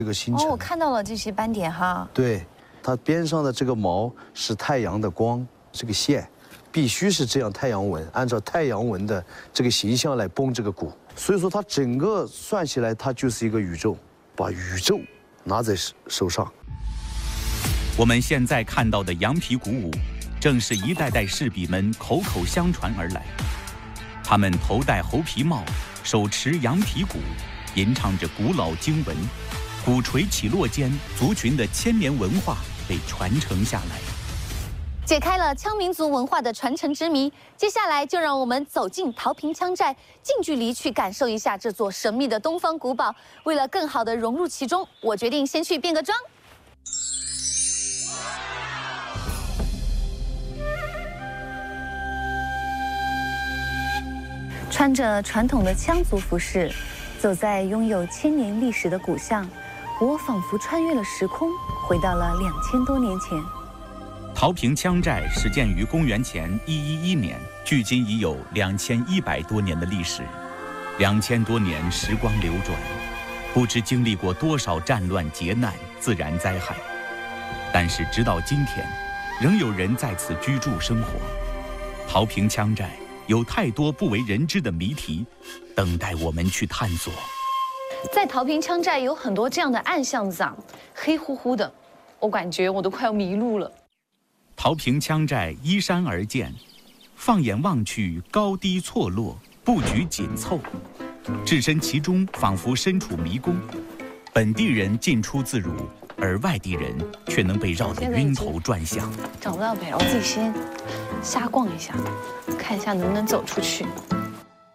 这个星辰。 哦，我看到了这些斑点哈。 对，它边上的这个毛是太阳的光，这个线必须是这样太阳纹，按照太阳纹的这个形象来绷这个鼓。所以说它整个算起来，它就是一个宇宙，把宇宙拿在手上。 我们现在看到的羊皮鼓舞，正是一代代士比们口口相传而来。他们头戴猴皮帽，手持羊皮鼓，吟唱着古老经文，鼓槌起落间，族群的千年文化被传承下来， 解开了羌民族文化的传承之谜。接下来就让我们走进桃坪羌寨，近距离去感受一下这座神秘的东方古堡。为了更好地融入其中，我决定先去变个装。穿着传统的羌族服饰，走在拥有千年历史的古巷，我仿佛穿越了时空，回到了2000多年前。 桃坪羌寨始建于公元前111年，距今已有2100多年的历史。2000多年时光流转，不知经历过多少战乱劫难、自然灾害，但是直到今天，仍有人在此居住生活。桃坪羌寨有太多不为人知的谜题，等待我们去探索。 在桃坪羌寨有很多这样的暗巷子啊，黑乎乎的，我感觉我都快要迷路了。 桃坪羌寨依山而建，放眼望去，高低错落，布局紧凑，置身其中，仿佛身处迷宫。本地人进出自如，而外地人却能被绕得晕头转向。 找不到北，我自己先瞎逛一下，看一下能不能走出去。